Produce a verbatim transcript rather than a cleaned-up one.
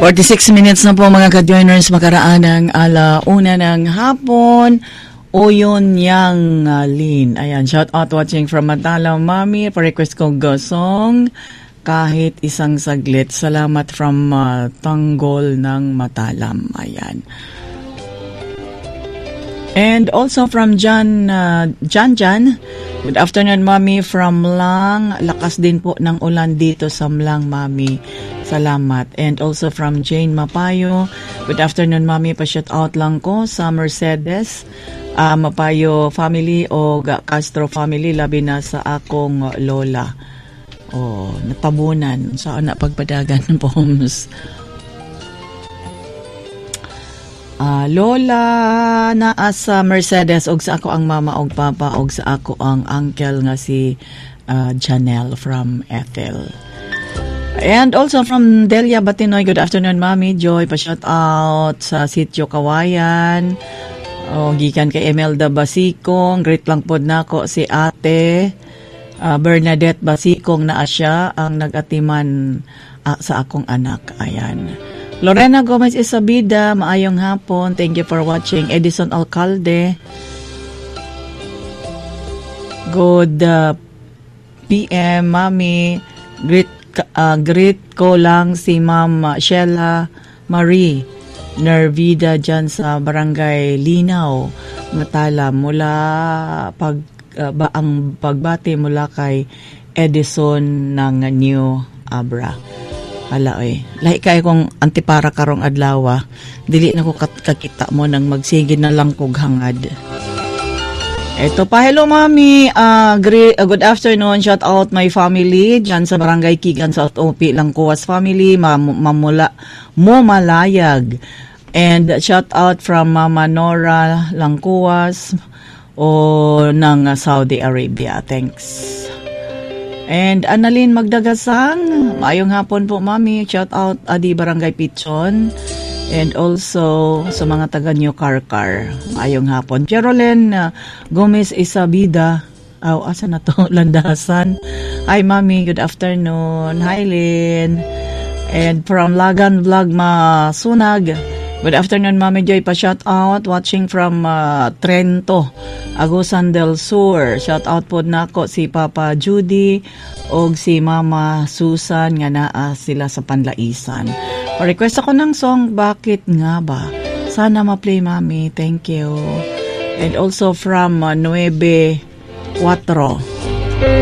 forty-six minutes na po mga ka-joiners, makaraan ng alauna ng hapon. Uyon yang uh, Lin. Ayan, shout out watching from Matalam, Mami. Pa-request ko gosong kahit isang saglit. Salamat from uh, Tanggol ng Matalam. Ayan. And also from Jan, uh, Jan Jan. Good afternoon, Mami, from Mlang. Lakas din po ng ulan dito sa Mlang, Mami. Salamat. And also from Jane Mapayo. Good afternoon, Mami. Pa-shout out lang ko sa Mercedes, uh, Mapayo family o Castro family, labi na sa akong lola. Oh, natabunan. Saan na pagpadagan ng poems. Uh, lola na sa Mercedes og sa ako ang mama og papa og sa ako ang uncle nga si uh, Janelle from Ethel. And also from Delia Batinoy, good afternoon, Mami Joy. Pa-shout out sa Sitio Kawayan. O, gikan kay Emelda Basikong. Great lang pod nako si ate uh, Bernadette Basikong na asya ang nagatiman uh, sa akong anak. Ayan. Lorena Gomez Isabida, maayong hapon. Thank you for watching. Edison Alcalde. Good uh, P M, Mami. Great Uh, greet ko lang si Ma'am Sheila Marie Nervida dyan sa Barangay Linaw, Matala. Mula pag, uh, ba, ang pagbati mula kay Edison ng New Abra. Hala eh. Lahi kay kong antipara karong adlawa. Dili na ko kakita mo nang magsigid na lang kog hangad. Eto pa, hello Mami, uh, great, uh, good afternoon, shout out my family, dyan sa Barangay Kigan, South O P, Langkuwas family, mam- mamula, Momalayag, and shout out from Mama Nora Langkuwas, o ng uh, Saudi Arabia, thanks. And Annalyn Magdagasang, maayong hapon po Mami, shout out Adi Barangay Pichon, and also sa mga taga New Carcar, ayong hapon. Jerolen uh, Gomez Isabida, aw oh, asa na to, Landasan. Hi Mami, good afternoon. Hi Lynn. And from Lagan Vlog Masunag, good afternoon Mami Joy, pa shout out watching from uh, Trento, Agusan del Sur. Shout out po nako si Papa Judy og si Mama Susan nga naa sila sa Panlaisan. Pa-request ako ng song, Bakit Nga Ba? Sana ma-play, Mami. Thank you. And also from uh, Nueve Cuatro.